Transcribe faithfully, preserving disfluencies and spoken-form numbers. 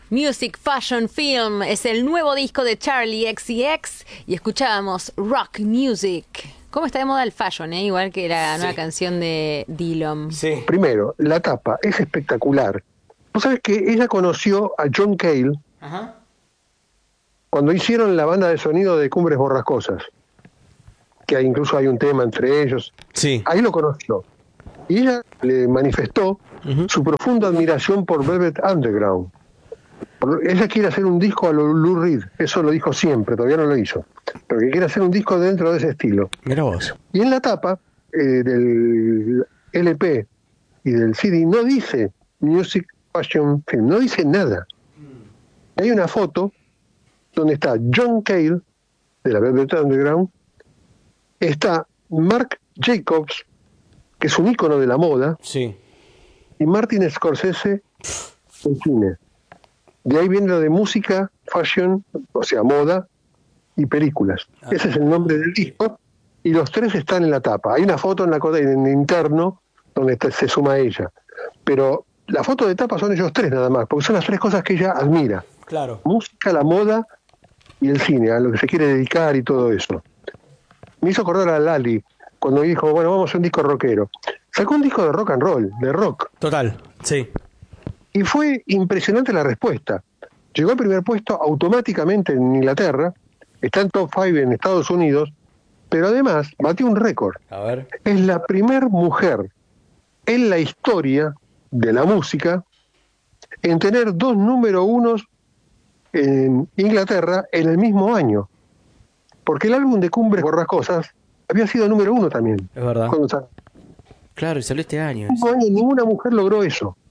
Music, Fashion, Film es el nuevo disco de Charli X C X y escuchábamos Rock Music. ¿Cómo está de moda el fashion, eh? Igual que la sí. nueva canción de Dillom. Sí. Primero, la tapa es espectacular. Vos sabés que ella conoció a John Cale Ajá. cuando hicieron la banda de sonido de Cumbres Borrascosas, que incluso hay un tema entre ellos. Sí. Ahí lo conoció. Y ella le manifestó uh-huh. su profunda admiración por Velvet Underground. Ella quiere hacer un disco a lo Lou Reed, eso lo dijo siempre, todavía no lo hizo, pero que quiere hacer un disco dentro de ese estilo. Mirá vos. Y en la tapa eh, del L P y del C D no dice Music, Fashion, Film, no dice nada. Hay una foto donde está John Cale, de la Velvet Underground, está Marc Jacobs, que es un ícono de la moda, sí. y Martin Scorsese en cine. De ahí viene lo de música, fashion, o sea, moda y películas. Ah. Ese es el nombre del disco y los tres están en la tapa. Hay una foto en la en el interno donde está, se suma ella. Pero la foto de tapa son ellos tres nada más, porque son las tres cosas que ella admira. Claro. Música, la moda y el cine, a lo que se quiere dedicar y todo eso. Me hizo acordar a Lali cuando dijo, bueno, vamos a hacer un disco rockero. Sacó un disco de rock and roll, de rock. Total, sí. Y fue impresionante la respuesta. Llegó al primer puesto automáticamente en Inglaterra, está en top cinco en Estados Unidos, pero además batió un récord. A ver. Es la primer mujer en la historia de la música en tener dos número unos en Inglaterra en el mismo año. Porque el álbum de Cumbres Borrascosas había sido número uno también. Es verdad. Cuando sal... Claro, y salió este año. No, ninguna mujer logró eso.